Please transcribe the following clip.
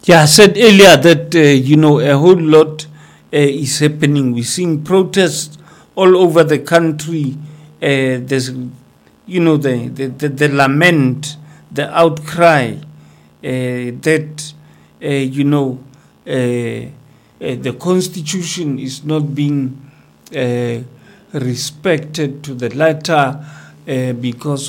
Yeah, I said earlier that, a whole lot is happening. We're seeing protests all over the country. There's, the lament, the outcry that, the Constitution is not being respected to the letter because